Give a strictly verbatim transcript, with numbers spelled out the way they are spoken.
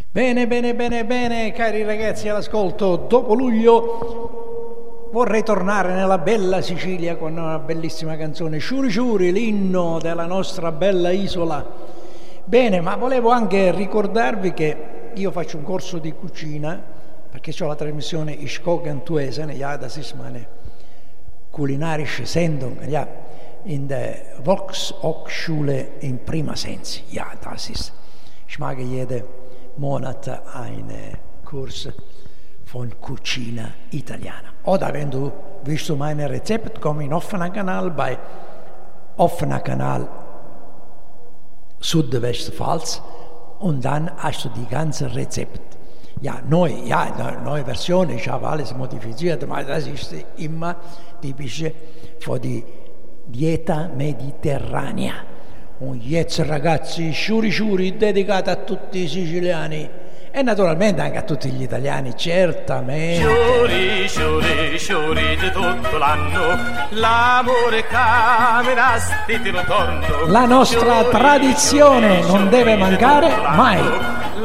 Bene, bene, bene, bene, cari ragazzi all'ascolto, dopo luglio vorrei tornare nella bella Sicilia con una bellissima canzone, Ciuri Ciuri, l'inno della nostra bella isola. Bene, ma volevo anche ricordarvi che io faccio un corso di cucina, perché ho la trasmissione Ich koche und tu essen, ja, das ist meine kulinarische Sendung, ja, in der Volkshochschule in Pirmasens, ja, das ist, ich mache jede Monat einen Kurs von Cucina Italiana. Oder wenn du willst du meine Rezept, komm in offener Kanal bei offener Kanal Südwestpfalz und dann hast du die ganze Rezept. Ja, neu, ja, neue Version, ich habe alles modifiziert, aber das ist immer typisch für die Dieta Mediterranea. Un yes ragazzi, Ciuri Ciuri dedicato a tutti i siciliani e naturalmente anche a tutti gli italiani, certamente. Ciuri, ciuri, ciuri di tutto l'anno, l'amore camera, sti ti ritorno. La nostra tradizione non deve mancare mai.